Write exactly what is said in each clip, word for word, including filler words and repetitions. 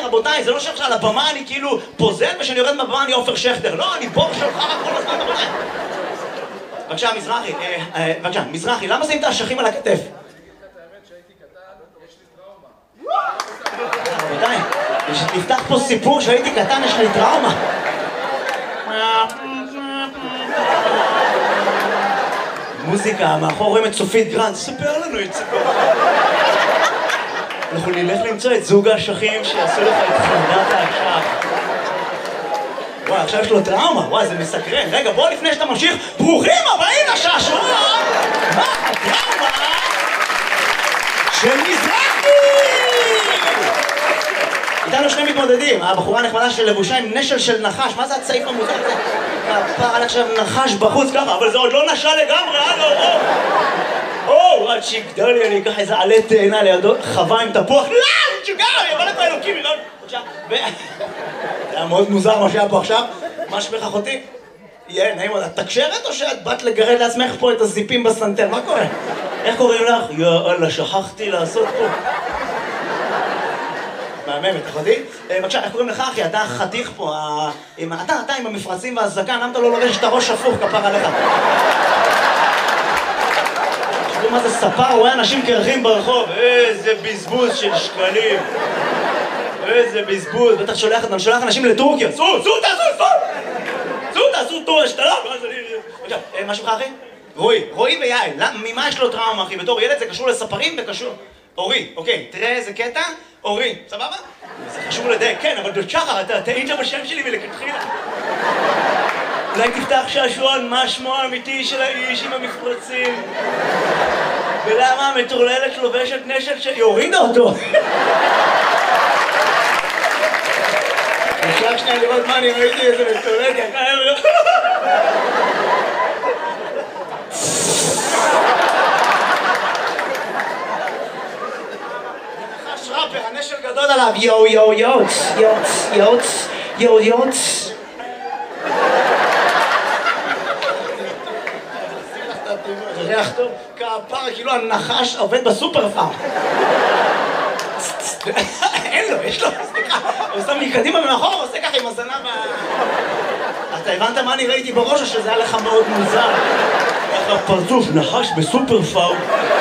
רבותיי, זה לא שעכשיו על הבמה אני כאילו פוזל ושאני יורד מהבמה אני עופר שכטר. לא, אני בור שלך כל הזמן, רבותיי. בבקשה, מזרחי, בבקשה, מזרחי, למה שמים את האשכים על הכתף? רבותיי, נפתח פה סיפור שהייתי קטן, יש לי טראומה. מוזיקה, מאחור רואים את סופית גרנד, ספר לנו את סיפור. אנחנו נלך למצוא את זוג האשכים שיעשו לך את חרדת האשך. וואי, עכשיו יש לו טראומה, וואי, זה מסקרן. רגע, בוא לפני שאתה ממשיך, ברוכים הבאים לשעשוע! מה הטראומה של מזרחי? איתנו שני מתמודדים, הבחורה הנחמדה של לבושה עם נשל של נחש, מה זה הצעיף המוזר הזה? הפער על עכשיו נחש בחוץ ככה, אבל זה עוד לא נשל לגמרי, הלו, או! או, עד שיגדל לי, אני אקח איזה עלה תאנה לידו, חווה עם תפוח, לא, שוגר, אני אבוא לפה אלוקים, לא, בבקשה, ו... זה היה מאוד מוזר מה שהיה פה עכשיו, מה שמך אחותי? יהיה, נעים עוד, את תקשרת או שאת באת לגרד לעצמך פה את הזיפים בסנטר, מה קורה? איך קוראים לך? יאללה, שכחתי לעשות פה. מהממת, אחותי? בבקשה, איך קוראים לך אחי? אתה חתיך פה, אתה, אתה עם המפרצים והזקן, למה אתה לא לובש את הראש הפוך כפר עליך? תראו מה זה ספר, רואה אנשים קרחים ברחוב, איזה בזבוז של שקלים. איזה בזבוז, בטח שולח, אתה שולח אנשים לטורקיה, סו, סו, תעשו, סו! סו, תעשו טור השתלה, ואז אני... בבקשה, מה שלך אחי? רועי, רועי ויעל, ממה יש לו טראומה אחי? בתור ילד זה קשור לספרים וקשור... אורי, אוקיי, תראה איזה קטע, אורי, סבבה? זה חשוב לדייק, כן, אבל שחר, אתה טעית בשם שלי מלכתחילה. אולי תפתח שעשועון, מה שמו האמיתי של האיש עם המפרצים? ולמה המטורללת לובשת נשל שהיא הורידה אותו? אפשר שנייה לראות מה אני ראיתי איזה מטורללת, יקר, ראפר, הנשל גדול עליו, יו יו יוץ, יוץ, יוץ, יו יוץ. זה ריח טוב, כפר, כאילו הנחש עובד בסופר פארם. אין לו, יש לו, סליחה, הוא שם מקדימה ומאחור, הוא עושה ככה עם הזנב ה... אתה הבנת מה אני ראיתי בראש או שזה היה לך מאוד מוזר? איך הפרצוף נחש בסופר פארם.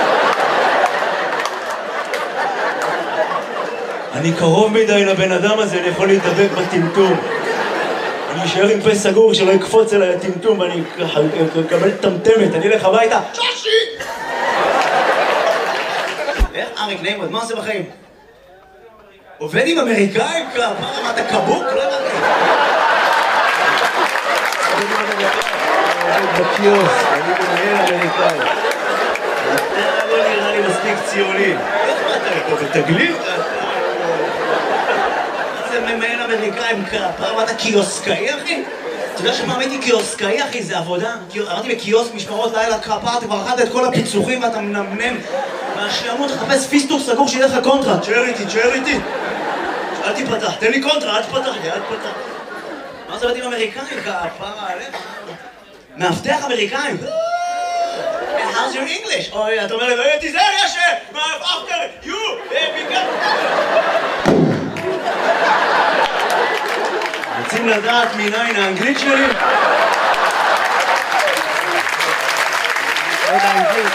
אני קרוב מדי לבן אדם הזה, אני יכול להתדבק בטמטום. אני אשאר עם פה סגור שלא יקפוץ אליי הטמטום ואני אקבל טמטמת, אני אלך הביתה. שושי! איך אריק נעים, מה עושה בחיים? עובד עם אמריקאים? מה, אתה קבוק? לא הבנתי. עובד בקיוס, אני מנהל אמריקאי. אתה לא נראה לי מספיק ציוני. איך מה אתה פה? בתגלית? ממהל אמריקאים כפר, מה אתה קיוסקאי אחי? אתה יודע שמה הייתי קיוסקאי אחי? זה עבודה? אמרתי בקיוסק משמרות לילה כפר, אתה כבר אכלת את כל הפיצוחים ואתה מנמנם מהשעמות, תחפש פיסטוק סגור שיהיה לך קונטרה. תשאר איתי, תשאר איתי אל תיפתח, תן לי קונטרה, אל תפתח לי, אל תפתח. מה זה בתים אמריקאים כפר עליך? מאבטח אמריקאים? How's your English? אוי, אתה אומר לי, תיזהר יש, after you, בגלל רוצים לדעת מניין האנגלית שלי? עוד האנגלית.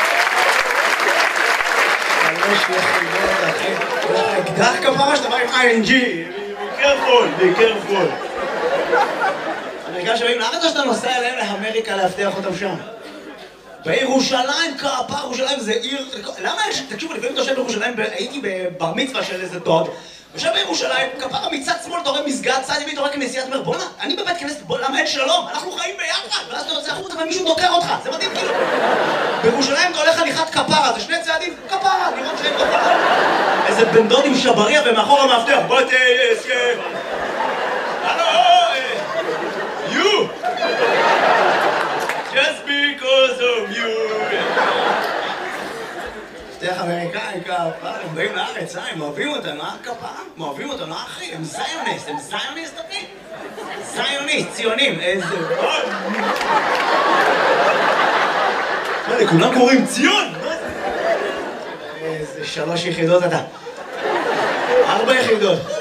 יש לי חילות, אחי. יש לך אקדח כפרה שאתה בא עם איי אן ג'י. be careful, be careful. אמריקאים שבאים לארץ או שאתה נוסע אליהם לאמריקה להבטיח אותם שם? בירושלים, כפר, ירושלים זה עיר... למה יש... תקשיבו, לפעמים אתה יושב בירושלים, הייתי בבר מצווה של איזה דוד יושב בירושלים, כפרה מצד שמאל, אתה רואה מסגד, צד ימין, אתה רואה כנסיית, אומר, בוא'נה, אני בבית כנסת, בוא, למה אין שלום? אנחנו חיים ביחד, ואז אתה יוצא החוצה ומישהו דוקר אותך, זה מדהים כאילו. בירושלים אתה הולך הליכת כפרה, זה שני צעדים, כפרה, נראות שאין כפרה. איזה בן דוד עם שבריה ומאחור המאבטח, בוא תהיה הסכם. הלו, you! Just because of you! שתיך אמריקאים כפרה, הם באים לארץ, הם אוהבים אותנו, אה כפרה? הם אוהבים אותנו, אחי, הם זיוניסט, הם זיוניסט אחי? זיוניסט, ציונים, איזה... מה, לכולם קוראים ציון? מה זה? איזה שלוש יחידות אתה. ארבע יחידות.